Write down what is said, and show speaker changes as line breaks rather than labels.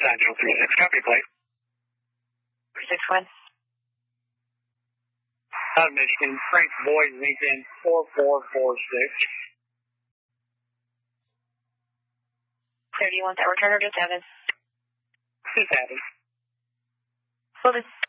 Angel 36, copy, plate.
361.
Michigan, Frank Boyd, Lincoln 4446.
Clear, do you want that return or just have it?
Just have it.
Well,